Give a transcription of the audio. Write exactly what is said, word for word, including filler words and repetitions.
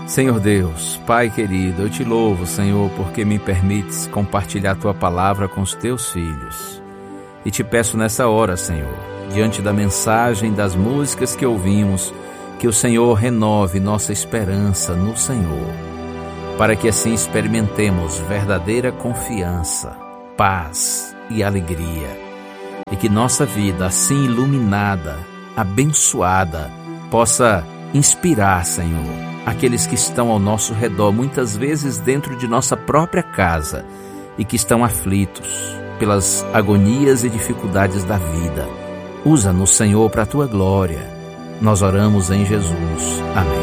Senhor Deus, Pai querido, eu te louvo, Senhor, porque me permites compartilhar a Tua palavra com os Teus filhos. E te peço nessa hora, Senhor, diante da mensagem, das músicas que ouvimos, que o Senhor renove nossa esperança no Senhor, para que assim experimentemos verdadeira confiança, paz e alegria, e que nossa vida, assim iluminada, abençoada, possa inspirar, Senhor, aqueles que estão ao nosso redor, muitas vezes dentro de nossa própria casa, e que estão aflitos pelas agonias e dificuldades da vida. Usa-nos, Senhor, para a Tua glória. Nós oramos em Jesus. Amém.